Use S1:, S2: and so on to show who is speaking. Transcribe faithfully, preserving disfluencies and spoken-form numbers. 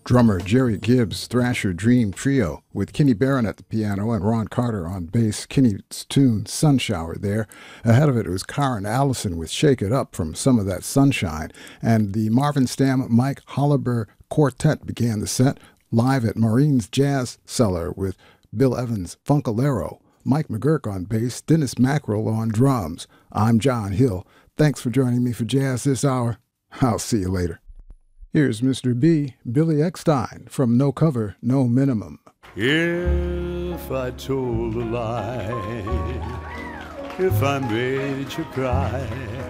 S1: Drummer Jerry Gibbs' Thrasher Dream Trio with Kenny Barron at the piano and Ron Carter on bass. Kenny's tune Sun Shower there. Ahead of it was Karen Allison with Shake It Up from Some of That Sunshine. And the Marvin Stamm Mike Holliber Quartet began the set live at Maureen's Jazz Cellar with Bill Evans' Funkalero, Mike McGurk on bass, Dennis Mackerel on drums. I'm John Hill. Thanks for joining me for Jazz this hour. I'll see you later. Here's Mister B, Billy Eckstine, from No Cover, No Minimum.
S2: If I told a lie, if I made you cry,